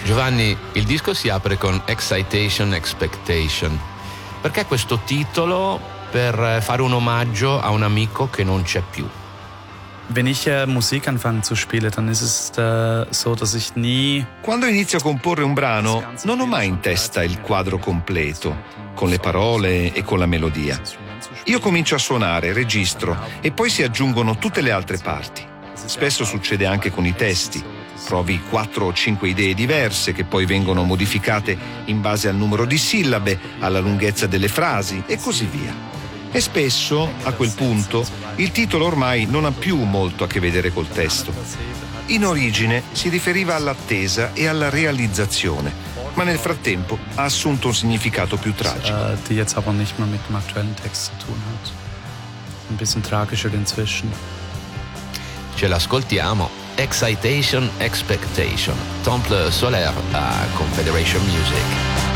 Giovanni, il disco si apre con Excitation, Expectation. Perché questo titolo? Per fare un omaggio a un amico che non c'è più. Wenn ich Musik anfange zu spielen, dann ist es so, dass ich nie... Quando inizio a comporre un brano, non ho mai in testa il quadro completo, con le parole e con la melodia. Io comincio a suonare, registro e poi si aggiungono tutte le altre parti. Spesso succede anche con i testi. Provi 4 o 5 idee diverse che poi vengono modificate in base al numero di sillabe, alla lunghezza delle frasi e così via. E spesso, a quel punto, il titolo ormai non ha più molto a che vedere col testo. In origine si riferiva all'attesa e alla realizzazione, ma nel frattempo ha assunto un significato più tragico. Die jetzt aber nicht mehr mit dem aktuellen Text zu tun hat. Ein bisschen tragischer inzwischen. Ce l'ascoltiamo. Excitation, Expectation. Temple Solaire a Confederation Music.